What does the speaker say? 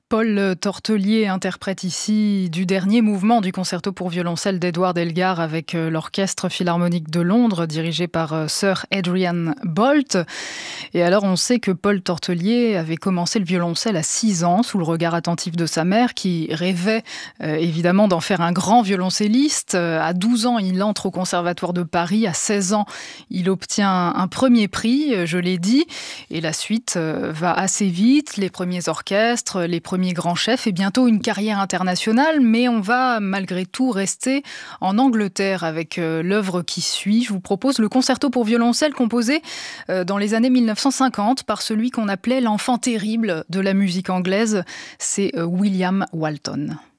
Paul Tortelier interprète ici du dernier mouvement du concerto pour violoncelle d'Edward Elgar avec l'Orchestre Philharmonique de Londres dirigé par Sir Adrian Boult. Et alors on sait que Paul Tortelier avait commencé le violoncelle à 6 ans sous le regard attentif de sa mère qui rêvait évidemment d'en faire un grand violoncelliste. À 12 ans, il entre au Conservatoire de Paris. À 16 ans, il obtient un premier prix, je l'ai dit. Et la suite va assez vite. Les premiers orchestres, les premiers grands chefs et bientôt une carrière internationale. Mais on va malgré tout rester en Angleterre avec l'œuvre qui suit. Je vous propose le concerto pour violoncelle composé dans les années 1950 par celui qu'on appelait l'enfant terrible de la musique anglaise. C'est William Walton.